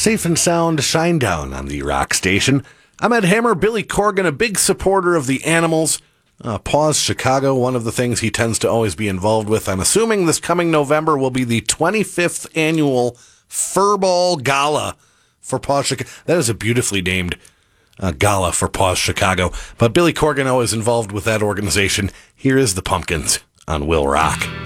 Safe and sound Shinedown on the rock station. I'm Ed Hammer. Billy Corgan, a big supporter of the Animals. Paws Chicago, one of the things he tends to always be involved with. I'm assuming this coming November will be the 25th annual Furball Gala for Paws Chicago. That is a beautifully named gala for Paws Chicago. But Billy Corgan always involved with that organization. Here is the Pumpkins on Will Rock.